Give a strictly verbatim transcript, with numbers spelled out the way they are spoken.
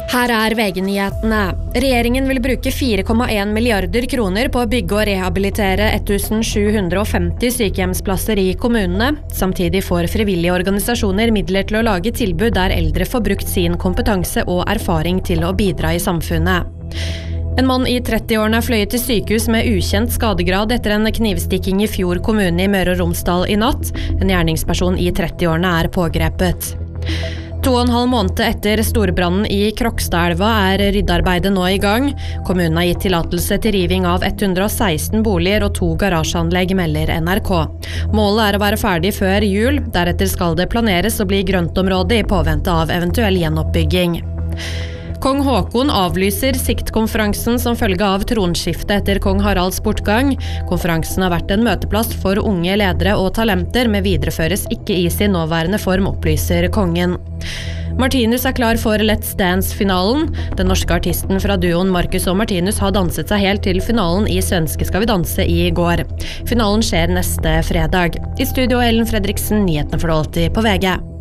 Her er V G-nyhetene. Regjeringen vil bruke fire komma en milliarder kroner på å bygge og rehabilitere sju hundre og femti sykehjemsplasser i kommunene. Samtidig får frivillige organisasjoner midler til å lage tilbud der eldre får brukt sin kompetanse og erfaring til å bidra i samfunnet. En mann i trettiårene er fløyet til sykehus med ukjent skadegrad etter en knivstikking i Fjord kommune i Møre og Romsdal i natt. En gjerningsperson i trettiårene er pågrepet. To og en halv måned etter storbrannen i Krokstadelva er ryddearbeidet nå i gang. Kommunen har gitt tillatelse til riving av hundre og seksten boliger og to garasjeanlegg, melder N R K. Målet er å være ferdig før jul, deretter skal det planeres å bli grøntområde i påvente av eventuell gjenoppbygging. Kong Håkon avlyser siktkonferansen som følge av tronskiftet etter kong Haralds bortgang. Konferansen har vært en møteplass for unge ledere og talenter, men videreføres ikke i sin nåværende form, opplyser kongen. Martinus er klar for Let's Dance-finalen. Den norske artisten fra duoen Marcus og Martinus har danset seg helt til finalen i Svenske Skal vi danse i går. Finalen skjer neste fredag. I studio Ellen Fredriksen, nyhetene for alltid på V G.